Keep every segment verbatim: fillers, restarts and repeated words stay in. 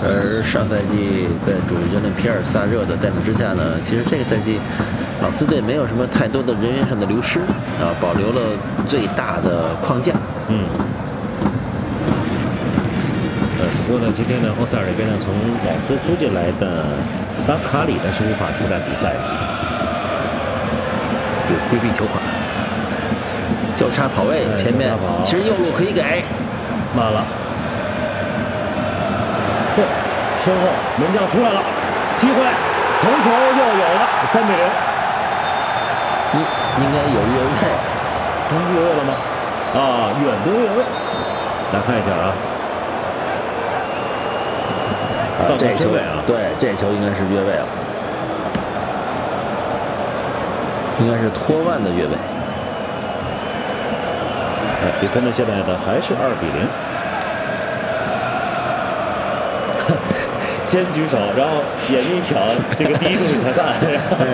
而上赛季在主力教练皮尔萨热的带领之下呢，其实这个赛季朗斯队没有什么太多的人员上的流失啊，保留了最大的框架。 嗯。呃，只不过呢，今天呢，欧塞尔这边呢，从广兹租借来的拉斯卡里呢是无法出战比赛的， 有规避条款。交叉跑位， 哎、 前面其实右路可以给， 慢了。嚯，身后门将出来了，机会，头球又有了，三比零。 嗯，应该有越位， 他越位了吗？啊，远夺越位。来看一下啊。 啊，这球啊，对，这球应该是越位了，应该是托万的越位。 呃，比分呢现在呢还是二比零。先举手，然后眼睛一瞟，这个第一动作裁判。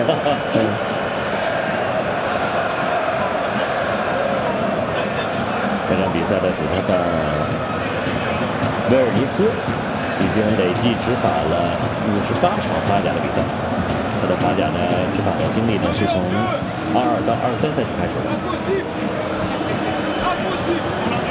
这场比赛的主裁判威尔尼斯已经累计执法了五十八场法甲的比赛，他的法甲呢执法的经历呢是从二二到二三赛季开始的。